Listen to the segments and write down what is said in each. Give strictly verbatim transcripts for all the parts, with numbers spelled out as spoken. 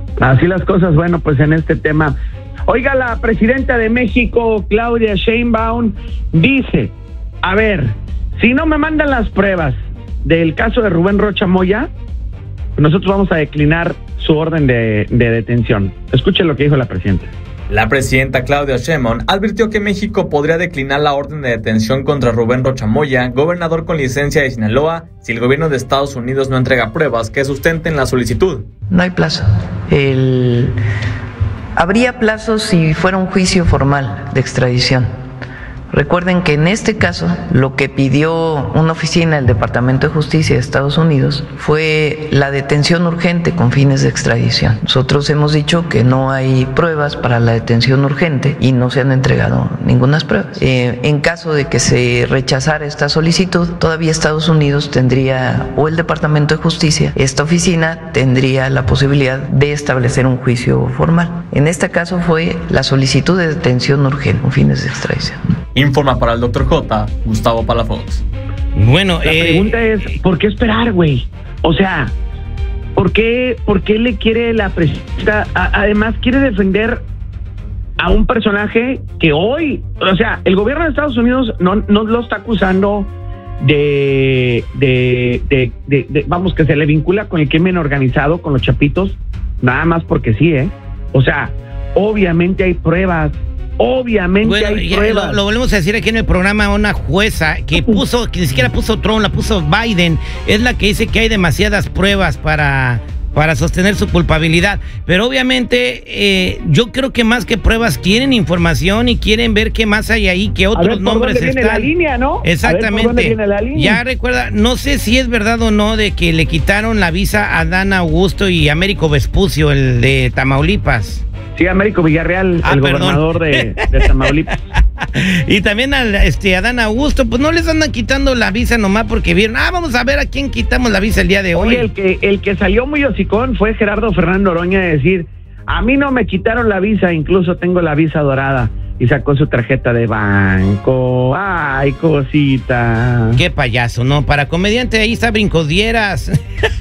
Así las cosas, bueno, pues en este tema. Oiga, la presidenta de México, Claudia Sheinbaum, dice, a ver, si no me mandan las pruebas del caso de Rubén Rocha Moya, nosotros vamos a declinar su orden de, de detención. Escuchen lo que dijo la presidenta. La presidenta Claudia Sheinbaum advirtió que México podría declinar la orden de detención contra Rubén Rocha Moya, gobernador con licencia de Sinaloa, si el gobierno de Estados Unidos no entrega pruebas que sustenten la solicitud. No hay plazo. El... Habría plazo si fuera un juicio formal de extradición. Recuerden que en este caso lo que pidió una oficina del Departamento de Justicia de Estados Unidos fue la detención urgente con fines de extradición. Nosotros hemos dicho que no hay pruebas para la detención urgente y no se han entregado ninguna pruebas. Eh, en caso de que se rechazara esta solicitud, todavía Estados Unidos tendría, o el Departamento de Justicia, esta oficina tendría la posibilidad de establecer un juicio formal. En este caso fue la solicitud de detención urgente con fines de extradición. Informa para el doctor J, Gustavo Palafox. Bueno, la eh, pregunta es, ¿por qué esperar, güey? O sea, ¿por qué, por qué le quiere la presidenta? Además, quiere defender a un personaje que hoy, o sea, el gobierno de Estados Unidos no, no lo está acusando de, de, de, de, de, vamos, que se le vincula con el crimen organizado, con los chapitos, nada más porque sí, ¿eh? O sea, obviamente hay pruebas. Obviamente bueno, hay pruebas. Lo, lo volvemos a decir aquí en el programa, una jueza que puso, que ni siquiera puso Trump, la puso Biden, es la que dice que hay demasiadas pruebas para, para sostener su culpabilidad. Pero obviamente eh, yo creo que más que pruebas quieren información y quieren ver qué más hay ahí, que otros a ver, ¿por nombres dónde viene están. La línea, ¿no? Exactamente. A ver, ¿por dónde viene la línea? Ya recuerda, no sé si es verdad o no de que le quitaron la visa a Dan Augusto y Américo Vespucio, el de Tamaulipas. Sí, Américo Villarreal, ah, el perdón. gobernador de, de Tamaulipas. Y también a, este, a Dan Augusto, pues no les andan quitando la visa nomás porque vieron, ah, vamos a ver a quién quitamos la visa el día de hoy. Oye, el que, el que salió muy hocicón fue Gerardo Fernando Oroña de decir, a mí no me quitaron la visa, incluso tengo la visa dorada. Y sacó su tarjeta de banco. Ay, cosita. Qué payaso, ¿no? Para comediante ahí está Brincodieras.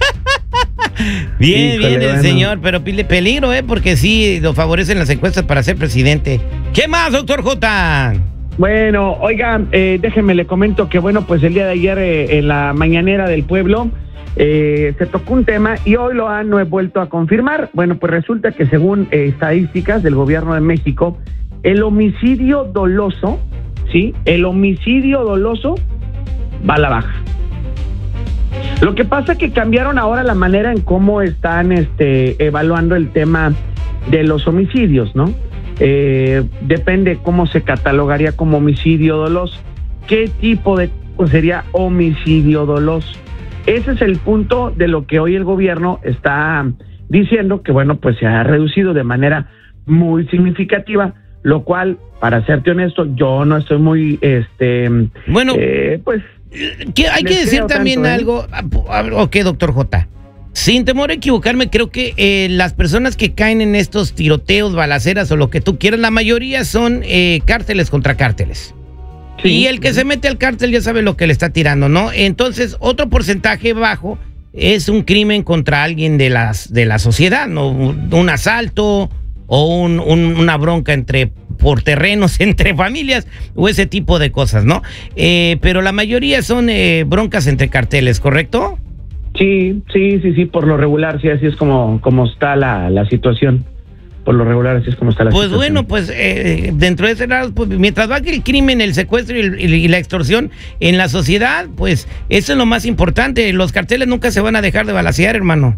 Bien, Híjole, bien el bueno. señor, pero pile peligro, ¿eh? Porque sí lo favorecen las encuestas para ser presidente. ¿Qué más, doctor J? Bueno, oiga, eh, déjenme le comento que, bueno, pues el día de ayer eh, en la mañanera del pueblo eh, se tocó un tema y hoy lo han no he vuelto a confirmar. Bueno, pues resulta que según eh, estadísticas del gobierno de México, el homicidio doloso, ¿sí? El homicidio doloso va a la baja. Lo que pasa es que cambiaron ahora la manera en cómo están este, evaluando el tema de los homicidios, ¿no? Eh, depende cómo se catalogaría como homicidio doloso. ¿Qué tipo de pues, sería homicidio doloso? Ese es el punto de lo que hoy el gobierno está diciendo, que bueno, pues se ha reducido de manera muy significativa, lo cual, para serte honesto, yo no estoy muy, este, bueno, eh, pues... Que hay que decir también tanto, ¿eh? algo, ok, doctor J, sin temor a equivocarme, creo que eh, las personas que caen en estos tiroteos, balaceras o lo que tú quieras, la mayoría son eh, cárteles contra cárteles. Sí. Y el que se mete al cártel ya sabe lo que le está tirando, ¿no? Entonces, otro porcentaje bajo es un crimen contra alguien de las de la sociedad, ¿no? Un asalto o un, un, una bronca entre por terrenos, entre familias, o ese tipo de cosas, ¿no? Eh, pero la mayoría son eh, broncas entre carteles, ¿correcto? Sí, sí, sí, sí, por lo regular, sí, así es como, como está la, la situación. Por lo regular, así es como está la pues situación. Pues bueno, pues eh, dentro de ese lado, pues, mientras va el crimen, el secuestro y, el, y la extorsión en la sociedad, pues eso es lo más importante. Los carteles nunca se van a dejar de balacear, hermano.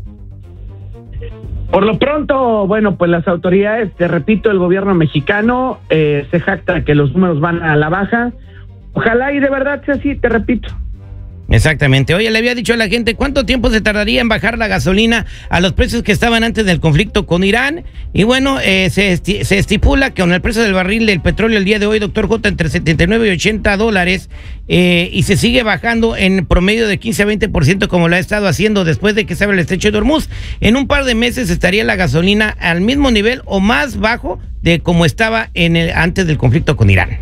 Por lo pronto, bueno, pues las autoridades, te repito, el gobierno mexicano eh, se jacta que los números van a la baja. Ojalá y de verdad sea así, te repito. Exactamente. Oye, le había dicho a la gente cuánto tiempo se tardaría en bajar la gasolina a los precios que estaban antes del conflicto con Irán. Y bueno, eh, se, esti se estipula que con el precio del barril del petróleo el día de hoy, doctor J, entre setenta y nueve y ochenta dólares, eh, y se sigue bajando en promedio de quince a veinte por ciento como lo ha estado haciendo después de que se abre el estrecho de Hormuz. En un par de meses estaría la gasolina al mismo nivel o más bajo de como estaba en el, antes del conflicto con Irán.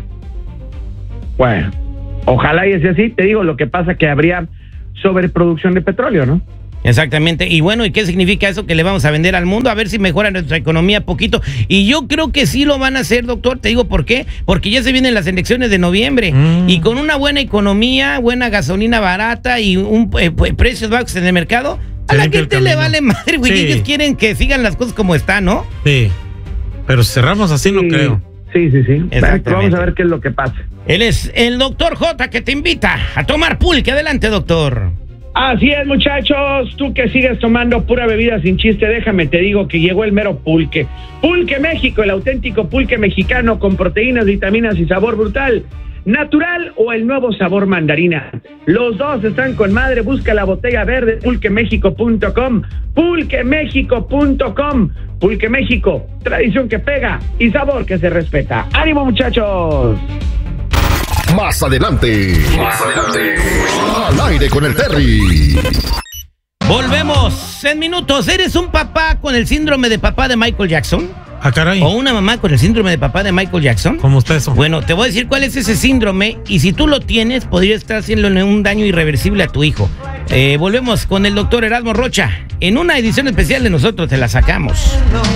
Bueno, ojalá y sea así. Te digo, lo que pasa que habría sobreproducción de petróleo, ¿no? Exactamente. Y bueno, ¿y qué significa eso? Que le vamos a vender al mundo, a ver si mejora nuestra economía poquito. Y yo creo que sí lo van a hacer, doctor. Te digo por qué. Porque ya se vienen las elecciones de noviembre. Mm. Y con una buena economía, buena gasolina barata y un eh, precios bajos en el mercado, a la gente le vale madre, güey. Sí. Ellos quieren que sigan las cosas como están, ¿no? Sí. Pero si cerramos así, sí. no creo. Sí, sí, sí. Vamos a ver qué es lo que pasa. Él es el doctor J, que te invita a tomar pulque. Adelante, doctor. Así es, muchachos, tú que sigues tomando pura bebida sin chiste, déjame te digo que llegó el mero pulque. Pulque México, el auténtico pulque mexicano con proteínas, vitaminas y sabor brutal. Natural o el nuevo sabor mandarina. Los dos están con madre, busca la botella verde, pulque méxico punto com, pulque méxico punto com. Pulque México, tradición que pega y sabor que se respeta. ¡Ánimo, muchachos! Más adelante, más adelante, al aire con el Terry. Volvemos en minutos. ¿Eres un papá con el síndrome de papá de Michael Jackson? Ah, caray. ¿O una mamá con el síndrome de papá de Michael Jackson? ¿Cómo está eso? Bueno, te voy a decir cuál es ese síndrome y si tú lo tienes, podría estar haciéndole un daño irreversible a tu hijo. Eh, volvemos con el doctor Erasmo Rocha en una edición especial de Nosotros Te La Sacamos.